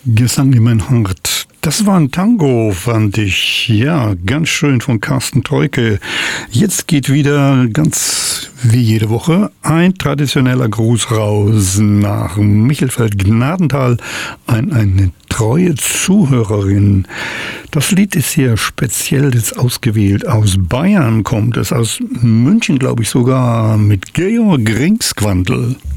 Gesang in mein Hart. Das war ein Tango, fand ich. Ja, ganz schön von Carsten Teuke. Jetzt geht wieder ganz wie jede Woche ein traditioneller Gruß raus nach Michelfeld-Gnadenthal an eine treue Zuhörerin. Das Lied ist hier speziell jetzt ausgewählt. Aus Bayern kommt es, aus München glaube ich sogar, mit Georg Ringsquandl.